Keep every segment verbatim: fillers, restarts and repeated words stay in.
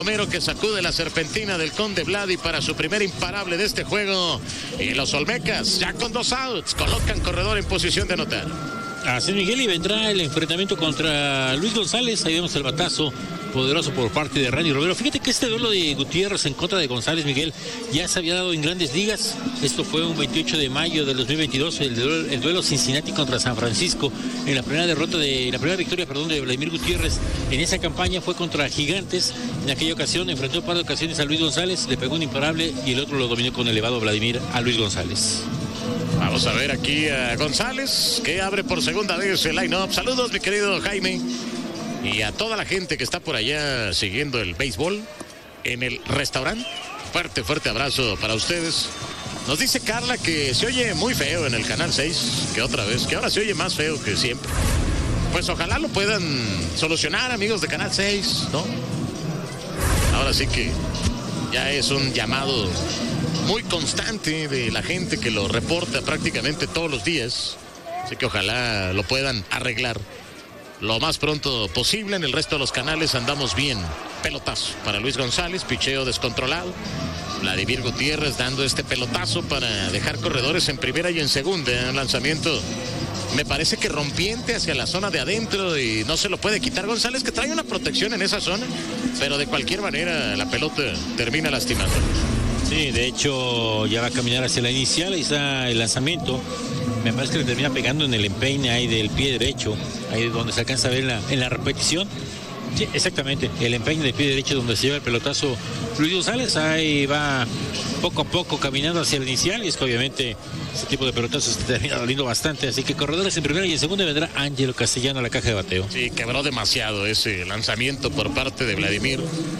Romero, que sacude la serpentina del Conde Vladi para su primer imparable de este juego. Y los Olmecas, ya con dos outs, colocan corredor en posición de anotar. Así Miguel, y vendrá el enfrentamiento contra Luis González. Ahí vemos el batazo poderoso por parte de Randy Romero. Fíjate que este duelo de Gutiérrez en contra de González, Miguel, ya se había dado en Grandes Ligas. Esto fue un veintiocho de mayo del dos mil veintidós, el duelo, el duelo Cincinnati contra San Francisco. En la primera derrota de la primera victoria, perdón, de Vladimir Gutiérrez en esa campaña fue contra Gigantes. En aquella ocasión enfrentó un par de ocasiones a Luis González, le pegó un imparable y el otro lo dominó con elevado Vladimir a Luis González. Vamos a ver aquí a González, que abre por segunda vez el line-up. Saludos, mi querido Jaime. Y a toda la gente que está por allá siguiendo el béisbol en el restaurante. Fuerte, fuerte abrazo para ustedes. Nos dice Carla que se oye muy feo en el Canal seis, que otra vez, que ahora se oye más feo que siempre. Pues ojalá lo puedan solucionar, amigos de Canal seis, ¿no? Ahora sí que ya es un llamado muy constante de la gente que lo reporta prácticamente todos los días. Así que ojalá lo puedan arreglar lo más pronto posible. En el resto de los canales andamos bien. Pelotazo para Luis González, picheo descontrolado. Vladimir Gutiérrez dando este pelotazo para dejar corredores en primera y en segunda. Un lanzamiento, me parece que rompiente hacia la zona de adentro y no se lo puede quitar González, que trae una protección en esa zona, pero de cualquier manera la pelota termina lastimando. Sí, de hecho ya va a caminar hacia la inicial. Ahí está el lanzamiento. Me parece que le termina pegando en el empeine ahí del pie derecho, ahí donde se alcanza a ver en la, en la repetición. Sí, exactamente, el empeine del pie derecho donde se lleva el pelotazo Luis González. Ahí va poco a poco caminando hacia el inicial, y es que obviamente ese tipo de pelotazos se termina doliendo bastante. Así que corredores en primera y en segunda vendrá Ángelo Castellano a la caja de bateo. Sí, quebró demasiado ese lanzamiento por parte de Vladimir.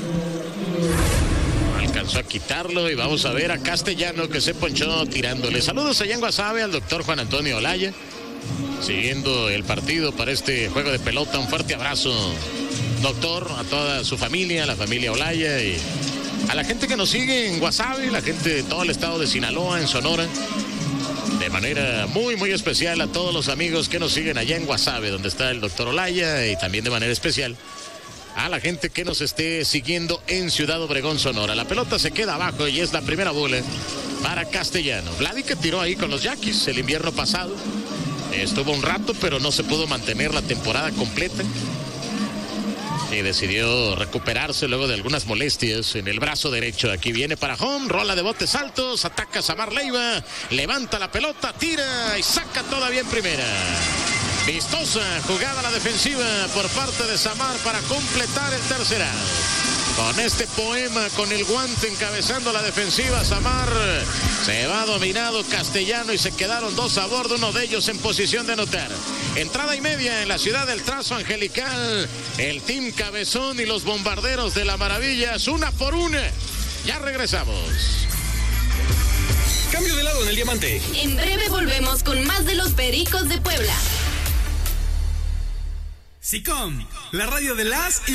Alcanzó a quitarlo y vamos a ver a Castellano, que se ponchó tirándole. Saludos allá en Guasave al doctor Juan Antonio Olaya, siguiendo el partido para este juego de pelota. Un fuerte abrazo, doctor, a toda su familia, a la familia Olaya, y a la gente que nos sigue en Guasave, la gente de todo el estado de Sinaloa, en Sonora. De manera muy, muy especial a todos los amigos que nos siguen allá en Guasave, donde está el doctor Olaya, y también de manera especial a la gente que nos esté siguiendo en Ciudad Obregón, Sonora. La pelota se queda abajo y es la primera bola para Castellano. Vladi, que tiró ahí con los Yaquis el invierno pasado. Estuvo un rato, pero no se pudo mantener la temporada completa. Y decidió recuperarse luego de algunas molestias en el brazo derecho. Aquí viene para home, rola de botes altos, ataca Samar Leiva, levanta la pelota, tira y saca todavía en primera. Vistosa jugada a la defensiva por parte de Samar para completar el tercer out. Con este poema, con el guante encabezando la defensiva, Samar se va dominado Castellano y se quedaron dos a bordo, uno de ellos en posición de anotar. Entrada y media en la ciudad del trazo angelical. El Team Cabezón y los Bombarderos de la Maravillas, una por una. Ya regresamos. Cambio de lado en el diamante. En breve volvemos con más de los Pericos de Puebla. SICOM, la radio de las